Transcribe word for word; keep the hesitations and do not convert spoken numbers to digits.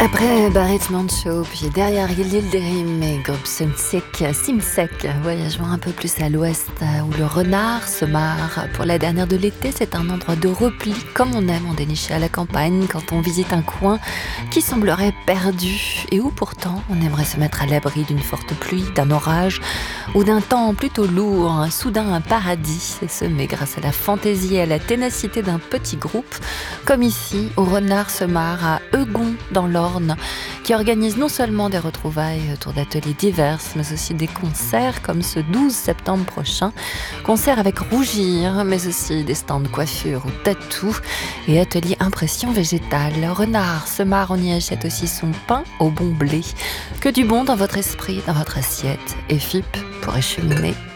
Après Barrett Mancho, puis derrière Yildirim et groupe Simsek, Simsek, voyageons un peu plus à l'ouest où le renard se marre. Pour la dernière de l'été, c'est un endroit de repli comme on aime en dénicher à la campagne quand on visite un coin qui semblerait perdu et où pourtant on aimerait se mettre à l'abri d'une forte pluie, d'un orage ou d'un temps plutôt lourd. Soudain un paradis est semé grâce à la fantaisie et à la ténacité d'un petit groupe comme ici au renard se marre à Eugon dans l'Orne, qui organise non seulement des retrouvailles autour d'ateliers divers, mais aussi des concerts comme ce douze septembre prochain. Concerts avec Rougir, mais aussi des stands de coiffure ou tatou et ateliers impression végétale. Renard se marre, on y achète aussi son pain au bon blé. Que du bon dans votre esprit, dans votre assiette. Et F I P pour écheminer.